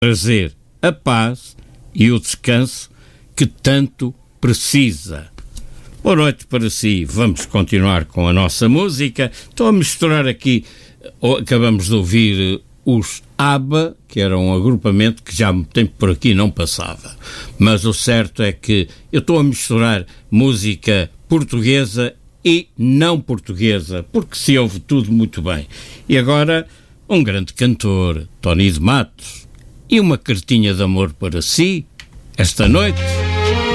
trazer a paz e o descanso que tanto precisa. Boa noite para si. Vamos continuar com a nossa música. Estou a misturar aqui, acabamos de ouvir os ABBA, que era um agrupamento que já há muito tempo por aqui não passava. Mas o certo é que eu estou a misturar música portuguesa e não portuguesa, porque se ouve tudo muito bem. E agora, um grande cantor, Tony de Matos, e uma cartinha de amor para si, esta noite.